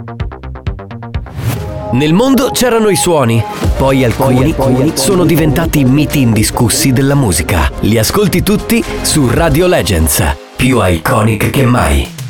Nel mondo c'erano i suoni, poi alcuni sono diventati miti indiscussi della musica. Li ascolti tutti su Radio Legends, più iconic che mai.